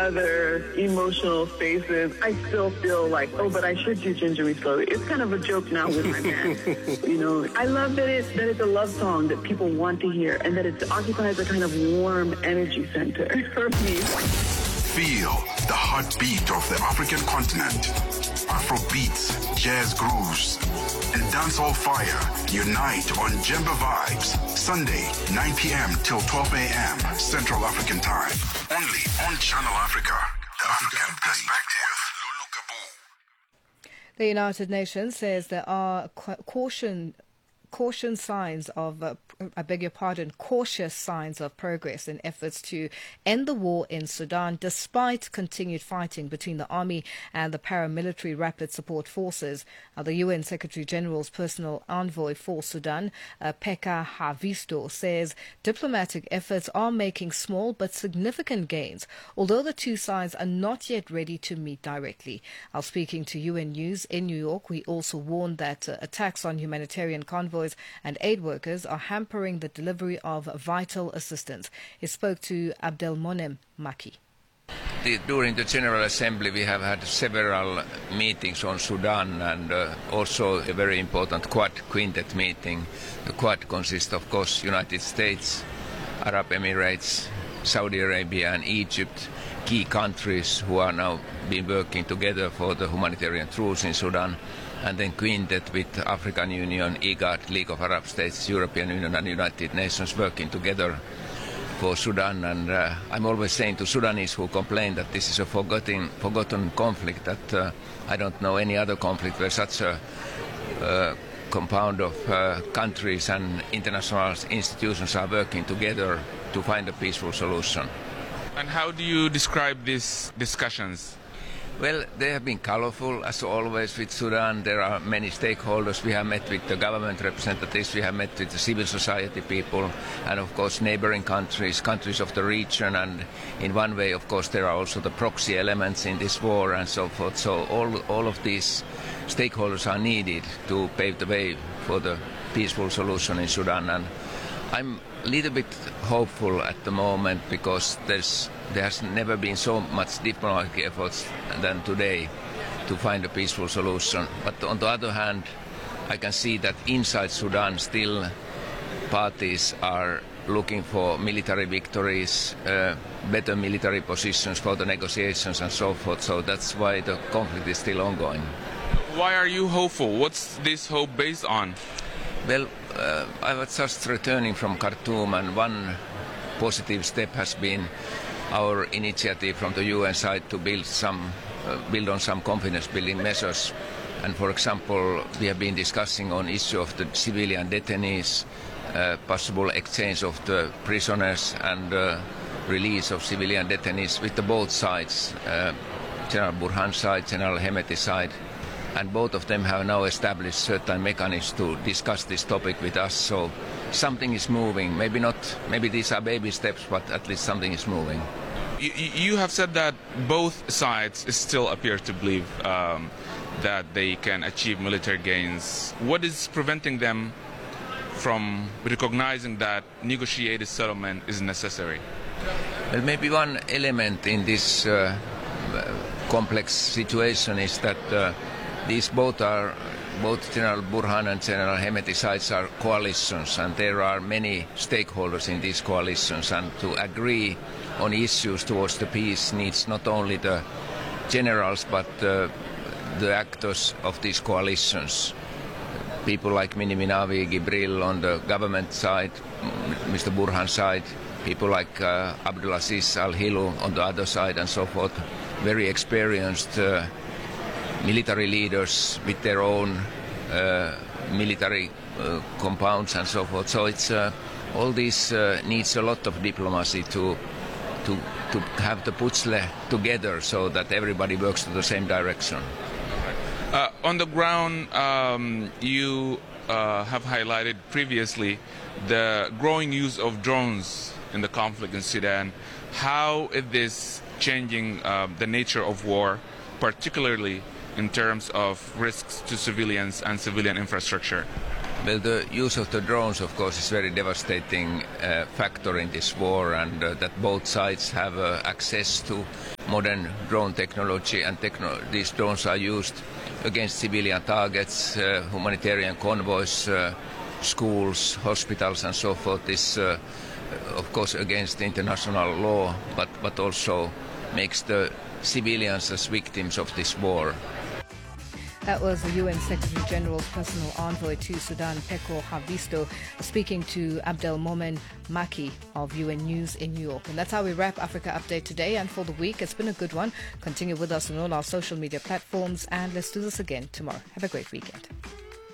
Other emotional spaces, I still feel like, oh, but I should do Ginger Me Slowly. It's kind of a joke now with my band. I love that it's a love song that people want to hear and that it occupies a kind of warm energy center for me. Feel the heartbeat of the African continent. Afro beats, jazz grooves, and dancehall fire unite on Jemba Vibes. Sunday, 9 p.m. till 12 a.m. Central African Time. Only on Channel Africa. The African Perspective. Lulu Kabu. The United Nations says there are cautious signs of progress in efforts to end the war in Sudan, despite continued fighting between the army and the paramilitary rapid support forces. The UN Secretary General's personal envoy for Sudan, Pekka Haavisto, says diplomatic efforts are making small but significant gains, although the two sides are not yet ready to meet directly. While speaking to UN News in New York, we also warned that attacks on humanitarian convoys and aid workers are hampering the delivery of vital assistance. He spoke to Abdelmonem Maki. During the General Assembly we have had several meetings on Sudan and also a very important Quad Quintet meeting. The Quad consists of course United States, Arab Emirates, Saudi Arabia and Egypt, key countries who are now been working together for the humanitarian truce in Sudan. And then Quintet with African Union, IGAD, League of Arab States, European Union and United Nations working together for Sudan. And I'm always saying to Sudanese who complain that this is a forgotten conflict, that I don't know any other conflict where such a compound of countries and international institutions are working together to find a peaceful solution. And how do you describe these discussions? Well, they have been colorful, as always with Sudan. There are many stakeholders. We have met with the government representatives, we have met with the civil society people, and of course neighboring countries, countries of the region, and in one way, of course, there are also the proxy elements in this war and so forth. So all of these stakeholders are needed to pave the way for the peaceful solution in Sudan. And I'm a little bit hopeful at the moment because there has never been so much diplomatic efforts than today to find a peaceful solution. But on the other hand, I can see that inside Sudan still parties are looking for military victories, better military positions for the negotiations and so forth. So that's why the conflict is still ongoing. Why are you hopeful? What's this hope based on? Well, I was just returning from Khartoum, and one positive step has been our initiative from the UN side to build on some confidence-building measures. And for example, we have been discussing on issue of the civilian detainees, possible exchange of the prisoners and release of civilian detainees with the both sides, General Burhan side, General Hemeti side. And both of them have now established certain mechanisms to discuss this topic with us. So something is moving. Maybe these are baby steps, but at least something is moving. You have said that both sides still appear to believe that they can achieve military gains. What is preventing them from recognizing that negotiated settlement is necessary? Well, maybe one element in this complex situation is that these both General Burhan and General Hemeti sides are coalitions, and there are many stakeholders in these coalitions, and to agree on issues towards the peace needs not only the generals but the actors of these coalitions. People like Mini Minawi, Gibril on the government side, Mr. Burhan's side, people like Abdulaziz Al-Hilu on the other side and so forth, very experienced military leaders with their own military compounds and so forth. So it's all this needs a lot of diplomacy to have the puzzle together so that everybody works to the same direction. On the ground, you have highlighted previously the growing use of drones in the conflict in Sudan. How is this changing the nature of war, particularly in terms of risks to civilians and civilian infrastructure? Well, the use of the drones, of course, is a very devastating factor in this war, and that both sides have access to modern drone technology, and these drones are used against civilian targets, humanitarian convoys, schools, hospitals, and so forth. Is, of course, against international law, but also makes the civilians as victims of this war. That was the UN Secretary General's personal envoy to Sudan, Peko Havisto, speaking to Abdel Momen Maki of UN News in New York. And that's how we wrap Africa Update today and for the week. It's been a good one. Continue with us on all our social media platforms, and let's do this again tomorrow. Have a great weekend.